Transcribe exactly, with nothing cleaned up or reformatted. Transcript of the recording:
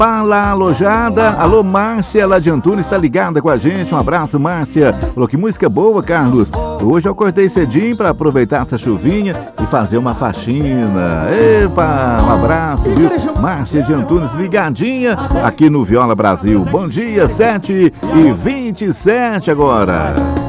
Pala Alojada. Alô, Márcia lá de Antunes, está ligada com a gente. Um abraço, Márcia. Falou que música boa, Carlos. Hoje eu acordei cedinho para aproveitar essa chuvinha e fazer uma faxina. Epa, um abraço, viu? Márcia de Antunes, ligadinha aqui no Viola Brasil. Bom dia, sete e vinte e sete agora.